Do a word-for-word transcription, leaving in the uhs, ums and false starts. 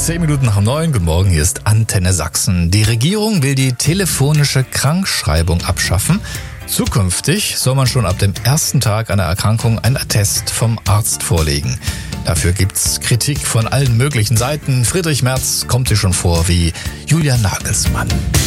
Zehn Minuten nach neun, guten Morgen, hier ist Antenne Sachsen. Die Regierung will die telefonische Krankschreibung abschaffen. Zukünftig soll man schon ab dem ersten Tag einer Erkrankung einen Attest vom Arzt vorlegen. Dafür gibt's Kritik von allen möglichen Seiten. Friedrich Merz kommt sich schon vor wie Julian Nagelsmann.